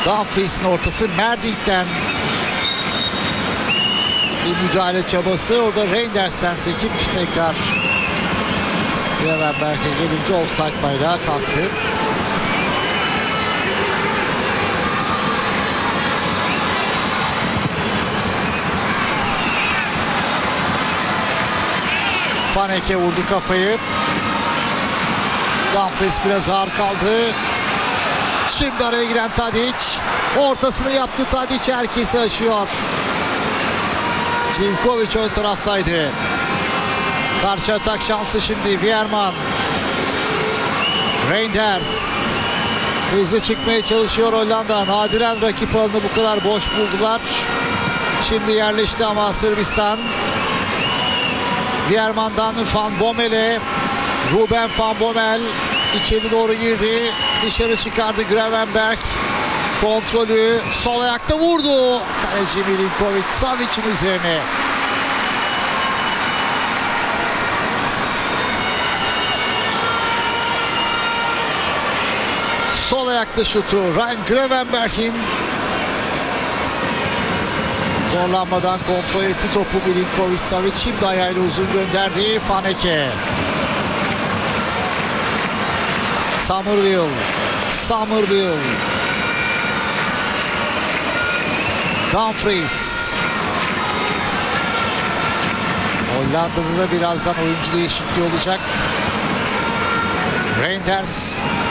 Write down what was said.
Dumfries'in ortası Merdik'ten bir müdahale çabası. Orada Reinders'ten sekip tekrar Gravenberg'e gelince offside bayrağı kalktı. Faneke vurdu kafayı. Dumfries biraz ağır kaldı. Şimdi araya giren Tadic. Ortasını yaptı Tadic, herkesi aşıyor. Živković ön taraftaydı. Karşı atak şansı şimdi Veerman. Reinders. Hızlı çıkmaya çalışıyor Hollanda. Nadiren rakip alanı bu kadar boş buldular. Şimdi yerleşti ama Sırbistan. Veerman'dan Van Bommel'e. Ruben Van Bommel içeri doğru girdi. Dışarı çıkardı Gravenberg. Kontrolü sol ayakta vurdu. Kaleci Milinkovic Savic'in üzerine. Sol ayakta şutu Ryan Gravenberg'in. Zorlanmadan kontrol etti topu Milinkovic Savic. Şimdi ayağıyla uzun gönderdi Faneke. Somerville. Dumfries. Hollanda'da da birazdan oyuncu değişikliği olacak. Reinders